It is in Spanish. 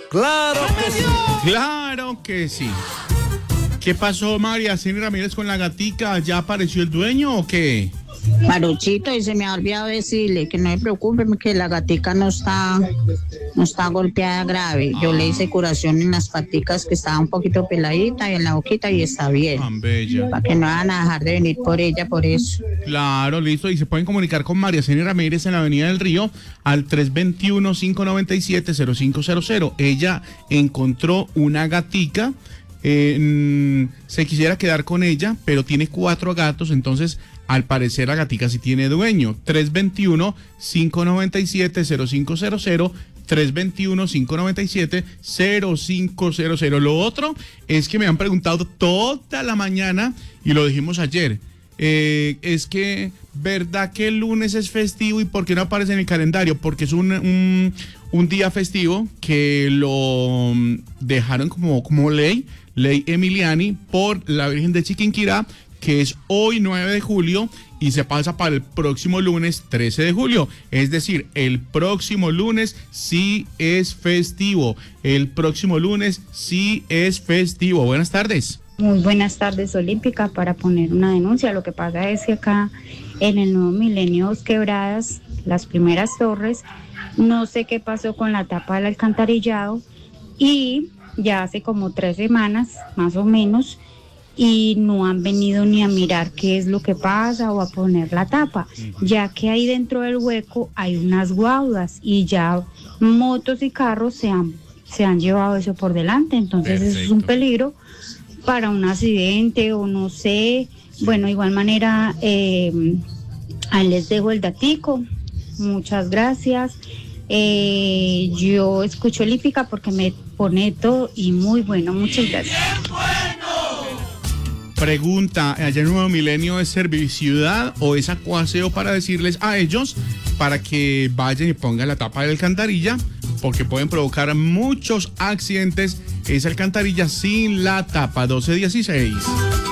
Claro que sí. Claro que sí. ¿Qué pasó, María Ceni Ramírez, con la gatica? ¿Ya apareció el dueño o qué? Maruchito, y se me ha olvidado decirle que no se preocupe, que la gatica no está golpeada grave. Yo le hice curación en las paticas, que estaba un poquito peladita, y en la boquita, y está bien. Tan bella. Para que no van a dejar de venir por ella, por eso. Claro, listo. Y se pueden comunicar con María Ceni Ramírez en la Avenida del Río al 321-597-0500. Ella encontró una gatica. Se quisiera quedar con ella, pero tiene 4 gatos, entonces al parecer la gatica sí tiene dueño. 321-597-0500, 321-597-0500. Lo otro es que me han preguntado toda la mañana, y lo dijimos ayer, es que, ¿verdad que el lunes es festivo y por qué no aparece en el calendario? Porque es un día festivo que lo dejaron como ley Emiliani por la Virgen de Chiquinquirá, que es hoy 9 de julio y se pasa para el próximo lunes 13 de julio. Es decir, el próximo lunes sí es festivo. El próximo lunes sí es festivo. Buenas tardes. Muy buenas tardes, Olímpica, para poner una denuncia. Lo que pasa es que acá en el Nuevo Milenio Dos Quebradas, las primeras torres, no sé qué pasó con la tapa del alcantarillado y ya hace como 3 semanas, más o menos, y no han venido ni a mirar qué es lo que pasa o a poner la tapa, ya que ahí dentro del hueco hay unas guaudas y ya motos y carros se han llevado eso por delante, entonces Perfecto. Eso es un peligro para un accidente o no sé. Bueno, de igual manera, ahí les dejo el datico, muchas gracias. Yo escucho Olímpica porque me pone todo y muy bueno, muchas gracias. Pregunta, ¿allá en Nuevo Milenio es Serviciudad o es Acuaseo para decirles a ellos para que vayan y pongan la tapa de la alcantarilla? Porque pueden provocar muchos accidentes esa alcantarilla sin la tapa. 12:16.